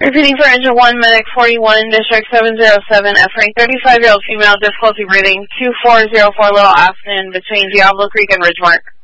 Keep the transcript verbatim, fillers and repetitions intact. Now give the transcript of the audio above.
Repeating for engine one, medic forty-one, district seven zero seven, F-rank thirty-five-year-old female, difficulty breathing, two four zero four Little Aspen, between Diablo Creek and Ridgemark.